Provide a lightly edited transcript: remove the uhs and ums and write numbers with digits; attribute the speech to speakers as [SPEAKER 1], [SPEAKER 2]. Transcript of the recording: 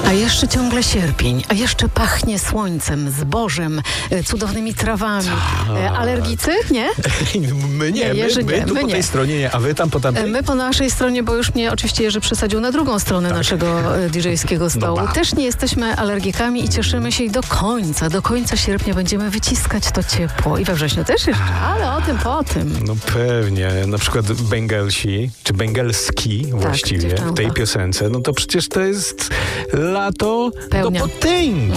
[SPEAKER 1] A jeszcze ciągle sierpień, a jeszcze pachnie słońcem, zbożem, cudownymi trawami. Alergicy? Nie?
[SPEAKER 2] My nie, my tu po tej stronie nie, a wy tam po tamtej?
[SPEAKER 1] My po naszej stronie, bo już mnie oczywiście Jerzy przesadził na drugą stronę naszego DJ-skiego stołu. Też nie jesteśmy alergikami i cieszymy się i do końca sierpnia będziemy wyciskać to ciepło. I we wrześniu też jeszcze, ale o tym po tym.
[SPEAKER 2] No pewnie, na przykład Bengalsi, czy Bengalski właściwie, w tej piosence, no to przecież to jest lato
[SPEAKER 1] Pełnia.
[SPEAKER 2] do potęgi.